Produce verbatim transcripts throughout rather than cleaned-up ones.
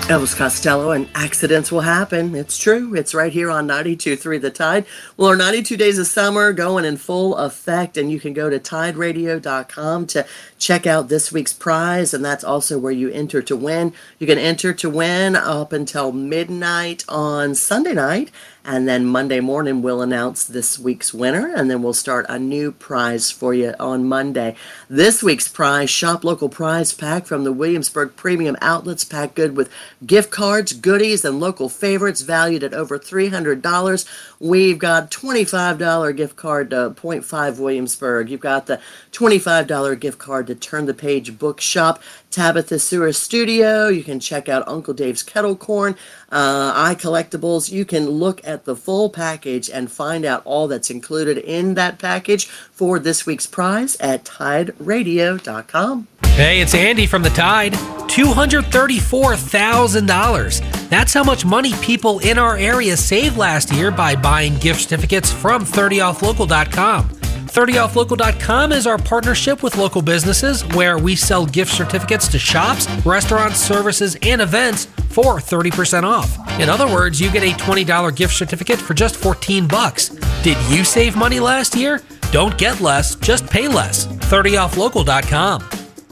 Elvis Costello, and accidents will happen. It's true. It's right here on ninety-two point three The Tide. Well, our ninety-two Days of Summer going in full effect, and you can go to tide radio dot com to check out this week's prize, and that's also where you enter to win. You can enter to win up until midnight on Sunday night, and then Monday morning we'll announce this week's winner, and then we'll start a new prize for you on Monday. This week's prize, Shop Local Prize Pack from the Williamsburg Premium Outlets, packed good with gift cards, goodies, and local favorites valued at over three hundred dollars. We've got twenty-five dollars gift card to Point Five Williamsburg. You've got the twenty-five dollars gift card to Turn the Page Bookshop, Tabitha Sewer Studio. You can check out Uncle Dave's Kettle Corn, uh, iCollectibles. You can look at the full package and find out all that's included in that package for this week's prize at tide radio dot com. Hey, it's Andy from The Tide. two hundred thirty-four thousand dollars. That's how much money people in our area saved last year by buying gift certificates from thirty off local dot com. thirty off local dot com is our partnership with local businesses where we sell gift certificates to shops, restaurants, services, and events for thirty percent off. In other words, you get a twenty dollars gift certificate for just fourteen bucks. Did you save money last year? Don't get less, just pay less. thirty off local dot com.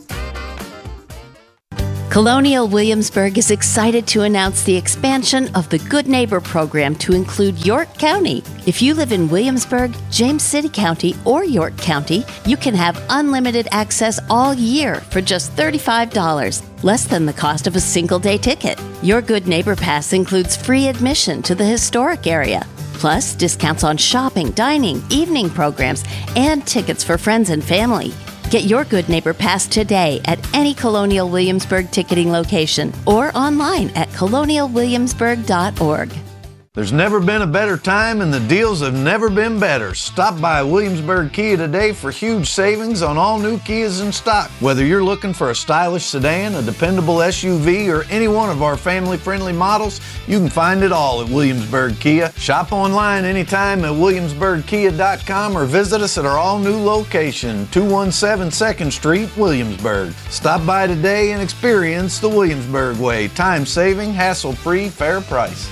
Colonial Williamsburg is excited to announce the expansion of the Good Neighbor program to include York County. If you live in Williamsburg, James City County, or York County, you can have unlimited access all year for just thirty-five dollars, less than the cost of a single-day ticket. Your Good Neighbor Pass includes free admission to the historic area, plus discounts on shopping, dining, evening programs, and tickets for friends and family. Get your Good Neighbor Pass today at any Colonial Williamsburg ticketing location or online at colonial williamsburg dot org. There's never been a better time and the deals have never been better. Stop by Williamsburg Kia today for huge savings on all new Kias in stock. Whether you're looking for a stylish sedan, a dependable S U V, or any one of our family-friendly models, you can find it all at Williamsburg Kia. Shop online anytime at williamsburg kia dot com or visit us at our all-new location, two one seven second Street, Williamsburg. Stop by today and experience the Williamsburg way. Time-saving, hassle-free, fair price.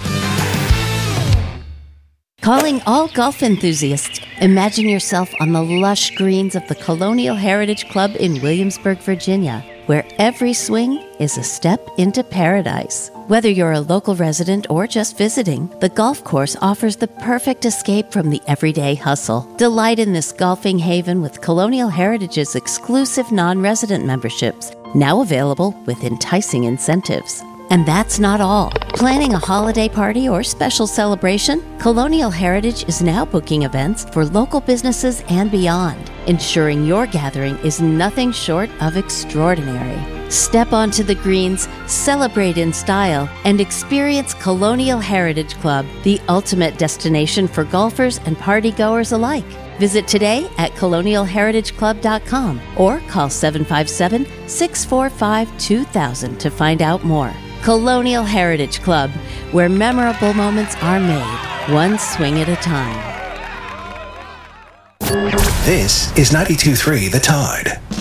Calling all golf enthusiasts. Imagine yourself on the lush greens of the Colonial Heritage Club in Williamsburg, Virginia, where every swing is a step into paradise. Whether you're a local resident or just visiting, the golf course offers the perfect escape from the everyday hustle. Delight in this golfing haven with Colonial Heritage's exclusive non-resident memberships, now available with enticing incentives. And that's not all. Planning a holiday party or special celebration? Colonial Heritage is now booking events for local businesses and beyond, ensuring your gathering is nothing short of extraordinary. Step onto the greens, celebrate in style, and experience Colonial Heritage Club, the ultimate destination for golfers and partygoers alike. Visit today at colonial heritage club dot com or call seven five seven, six four five, two thousand to find out more. Colonial Heritage Club, where memorable moments are made, one swing at a time. This is ninety-two point three The Tide.